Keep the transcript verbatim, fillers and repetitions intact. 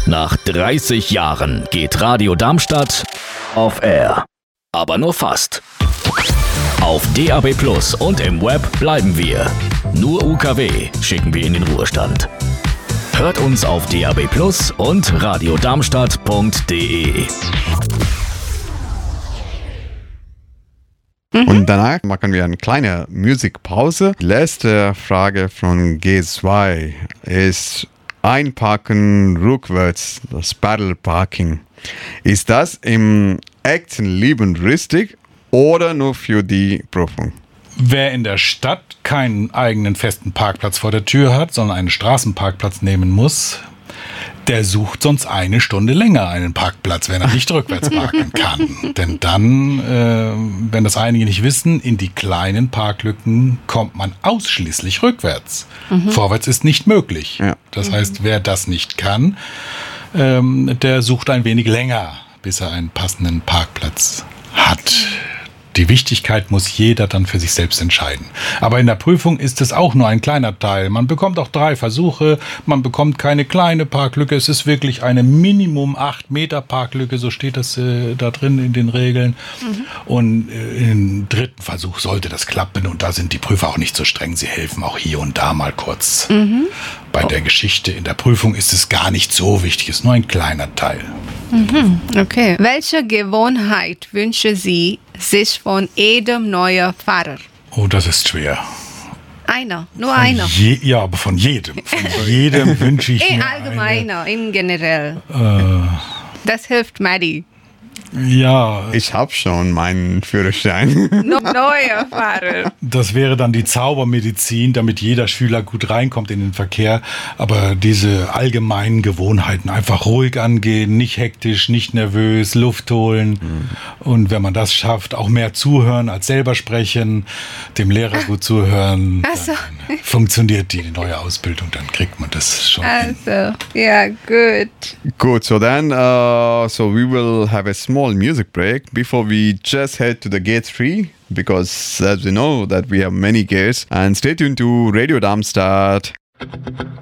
Nach dreißig Jahren geht Radio Darmstadt auf Air. Aber nur fast. Auf D A B Plus und im Web bleiben wir. Nur U K W schicken wir in den Ruhestand. Hört uns auf D A B Plus und radiodarmstadt punkt de. Und danach machen wir eine kleine Musikpause. Die letzte Frage von G zwei ist Einparken rückwärts, das Paddle Parking. Ist das im echten Leben richtig oder nur für die Prüfung? Wer in der Stadt keinen eigenen festen Parkplatz vor der Tür hat, sondern einen Straßenparkplatz nehmen muss, der sucht sonst eine Stunde länger einen Parkplatz, wenn er nicht rückwärts parken kann. Denn dann, äh, wenn das einige nicht wissen, in die kleinen Parklücken kommt man ausschließlich rückwärts. Mhm. Vorwärts ist nicht möglich. Ja. Das heißt, wer das nicht kann, ähm, der sucht ein wenig länger, bis er einen passenden Parkplatz hat. Die Wichtigkeit muss jeder dann für sich selbst entscheiden. Aber in der Prüfung ist es auch nur ein kleiner Teil. Man bekommt auch drei Versuche, man bekommt keine kleine Parklücke. Es ist wirklich eine Minimum acht Meter Parklücke, so steht das äh, da drin in den Regeln. Mhm. Und äh, im dritten Versuch sollte das klappen und da sind die Prüfer auch nicht so streng. Sie helfen auch hier und da mal kurz. Mhm. Bei der Geschichte in der Prüfung ist es gar nicht so wichtig, es ist nur ein kleiner Teil. Mhm. Okay. Welche Gewohnheit wünschen Sie sich von jedem neuen Fahrer? Oh, das ist schwer. Einer, nur von einer. Je, ja, aber von jedem. Von jedem wünsche ich in mir allgemeiner, eine. in generell. Äh, das hilft Maddie. Ja. Ich habe schon meinen Führerschein. No, neue Fahrer. Das wäre dann die Zaubermedizin, damit jeder Schüler gut reinkommt in den Verkehr. Aber diese allgemeinen Gewohnheiten, einfach ruhig angehen, nicht hektisch, nicht nervös, Luft holen. Mhm. Und wenn man das schafft, auch mehr zuhören als selber sprechen, dem Lehrer gut zuhören, also. dann funktioniert die neue Ausbildung, dann kriegt man das schon hin. Also, ja, gut. Good, so then, uh, so we will have a small music break before we just head to the gate three, because as we know that we have many gates, and stay tuned to Radio Darmstadt.